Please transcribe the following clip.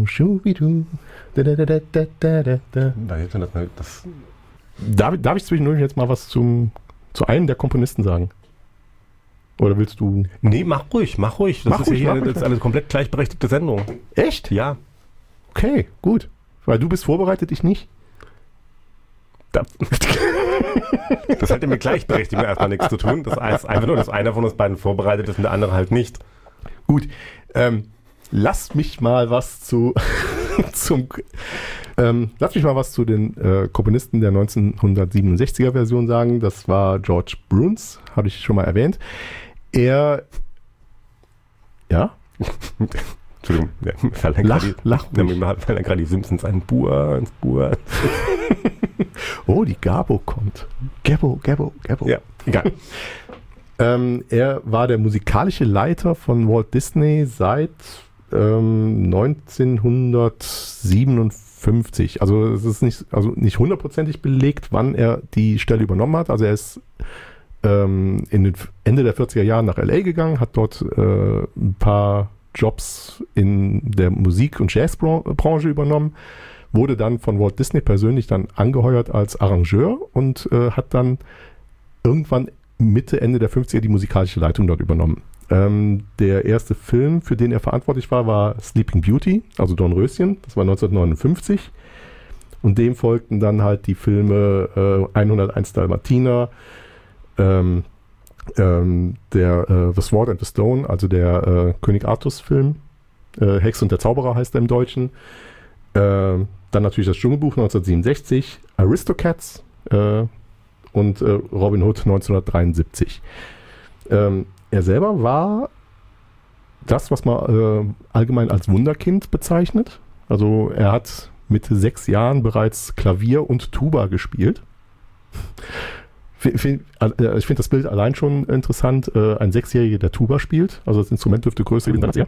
Schubidu. Darf ich zwischendurch jetzt mal was zu einem der Komponisten sagen? Oder willst du... Nee, mach ruhig. Das ist jetzt eine komplett gleichberechtigte Sendung. Echt? Ja. Okay, gut. Weil du bist vorbereitet, ich nicht. Das hat ja mit Gleichberechtigung erstmal nichts zu tun. Das heißt einfach nur, dass einer von uns beiden vorbereitet ist und der andere halt nicht. Gut. Lass mich mal was zu den Komponisten der 1967er Version sagen. Das war George Bruns, habe ich schon mal erwähnt. Ja? Entschuldigung, mir fallen gerade die Simpsons ein. Buhr. Oh, die Gabo kommt. Gabo. Ja, egal. Er war der musikalische Leiter von Walt Disney seit 1957. Also es ist nicht hundertprozentig belegt, wann er die Stelle übernommen hat. Also er ist in den Ende der 40er Jahren nach L.A. gegangen, hat dort ein paar Jobs in der Musik- und Jazzbranche übernommen, wurde dann von Walt Disney persönlich dann angeheuert als Arrangeur und hat dann irgendwann Mitte, Ende der 50er die musikalische Leitung dort übernommen. Der erste Film, für den er verantwortlich war Sleeping Beauty, also Dornröschen, das war 1959. Und dem folgten dann halt die Filme 101 Dalmatiner, der The Sword and the Stone, also der König Artus-Film, Hex und der Zauberer heißt er im Deutschen. Dann natürlich das Dschungelbuch 1967, Aristocats und Robin Hood 1973. Er selber war das, was man allgemein als Wunderkind bezeichnet. Also er hat mit 6 Jahren bereits Klavier und Tuba gespielt. Ich finde das Bild allein schon interessant. Ein 6-Jähriger, der Tuba spielt. Also das Instrument dürfte größer sein als er.